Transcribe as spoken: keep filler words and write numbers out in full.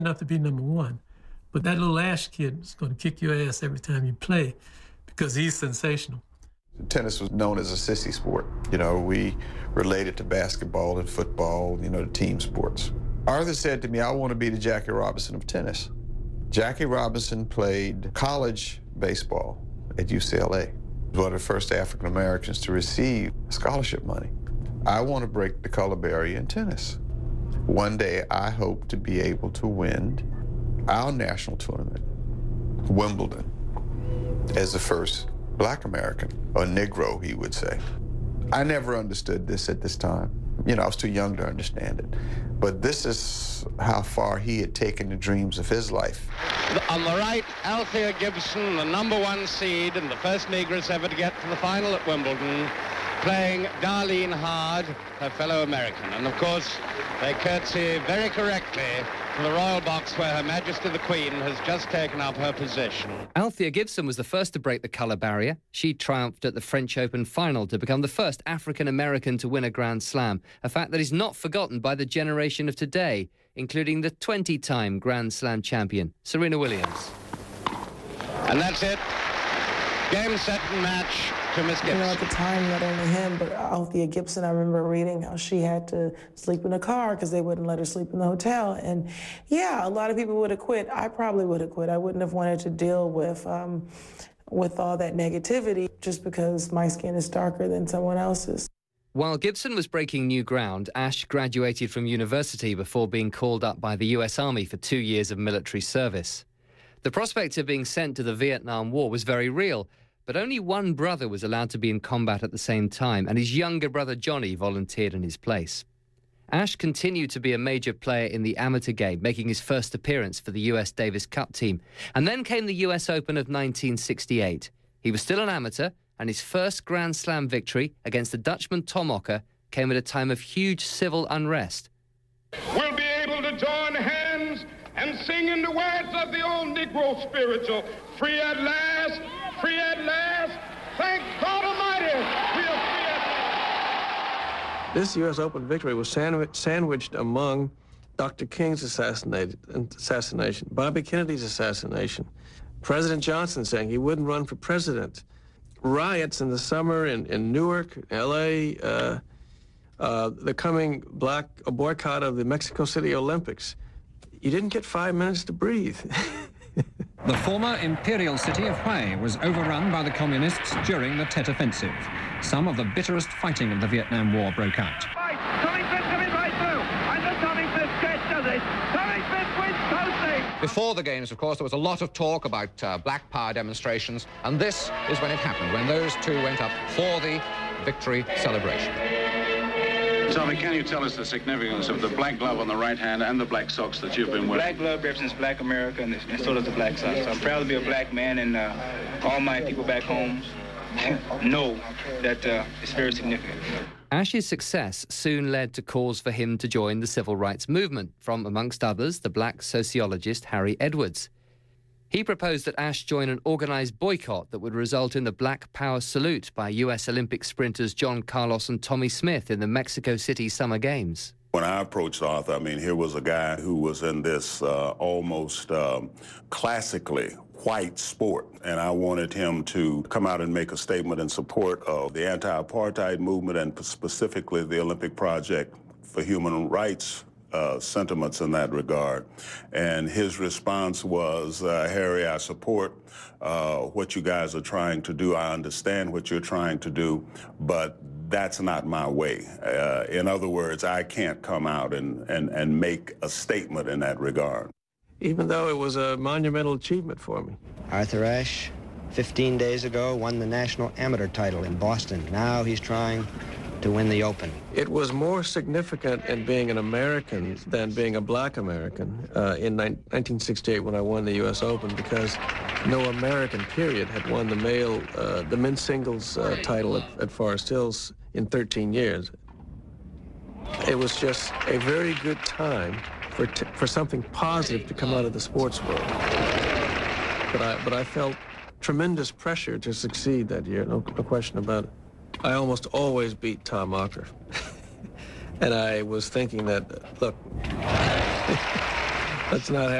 enough to be number one. But that little Ash kid is going to kick your ass every time you play because he's sensational. Tennis was known as a sissy sport. You know, we related to basketball and football, you know, the team sports. Arthur said to me, I want to be the Jackie Robinson of tennis. Jackie Robinson played college baseball at U C L A. He was one of the first African Americans to receive scholarship money. I want to break the color barrier in tennis. One day, I hope to be able to win our national tournament, Wimbledon, as the first Black American, or Negro, he would say. I never understood this at this time. You know, I was too young to understand it. But this is how far he had taken the dreams of his life. On the right, Althea Gibson, the number one seed and the first Negress ever to get to the final at Wimbledon, playing Darlene Hard, her fellow American. And of course, they curtsy very correctly to the royal box where Her Majesty the Queen has just taken up her position. Althea Gibson was the first to break the colour barrier. She triumphed at the French Open final to become the first African-American to win a Grand Slam, a fact that is not forgotten by the generation of today, including the twenty-time Grand Slam champion, Serena Williams. And that's it. Game, set, and match to Miss Gibson. You know, at the time, not only him, but Althea Gibson, I remember reading how she had to sleep in a car because they wouldn't let her sleep in the hotel. And yeah, a lot of people would have quit. I probably would have quit. I wouldn't have wanted to deal with, um, with all that negativity just because my skin is darker than someone else's. While Gibson was breaking new ground, Ashe graduated from university before being called up by the U S Army for two years of military service. The prospect of being sent to the Vietnam War was very real, but only one brother was allowed to be in combat at the same time, and his younger brother Johnny volunteered in his place. Ashe continued to be a major player in the amateur game, making his first appearance for the U S Davis Cup team. And then came the U S Open of nineteen sixty-eight. He was still an amateur, and his first Grand Slam victory against the Dutchman Tom Ocker came at a time of huge civil unrest. We'll be able to join hands and sing in the words of the old Negro spiritual, free at last, free at last, thank God Almighty, we are free at last. This U S Open victory was sandwich, sandwiched among Doctor King's assassination, Bobby Kennedy's assassination, President Johnson saying he wouldn't run for president, riots in the summer in, in Newark, L A, uh, uh, the coming black a boycott of the Mexico City Olympics. You didn't get five minutes to breathe. The former imperial city of Hue was overrun by the communists during the Tet Offensive. Some of the bitterest fighting of the Vietnam War broke out. Tommy Smith coming right through, and the Tommy Smith sketch does it. Tommy Smith wins totally. Before the games, of course, there was a lot of talk about uh, black power demonstrations, and this is when it happened, when those two went up for the victory celebration. Tommy, can you tell us the significance of the black glove on the right hand and the black socks that you've been wearing? Black glove represents black America, and, and so does the black socks. So I'm proud to be a black man, and uh, all my people back home know that uh, it's very significant. Ashe's success soon led to calls for him to join the civil rights movement from, amongst others, the black sociologist Harry Edwards. He proposed that Ashe join an organised boycott that would result in the Black Power salute by U S Olympic sprinters John Carlos and Tommy Smith in the Mexico City Summer Games. When I approached Arthur, I mean, here was a guy who was in this uh, almost um, classically white sport, and I wanted him to come out and make a statement in support of the anti-apartheid movement and specifically the Olympic Project for Human Rights Uh, sentiments in that regard. And his response was, uh, Harry, I support uh, what you guys are trying to do. I understand what you're trying to do, but that's not my way. Uh, in other words, I can't come out and, and, and make a statement in that regard. Even though it was a monumental achievement for me. Arthur Ashe, fifteen days ago, won the national amateur title in Boston. Now he's trying to win the Open. It was more significant in being an American than being a black American uh, in nineteen sixty-eight when I won the U S Open, because no American, period, had won the male, uh, the men's singles uh, title at, at Forest Hills in thirteen years. It was just a very good time for, t for something positive to come out of the sports world. But I, but I felt tremendous pressure to succeed that year, no, no question about it. I almost always beat Tom Ocker. And I was thinking that, look, Let's not have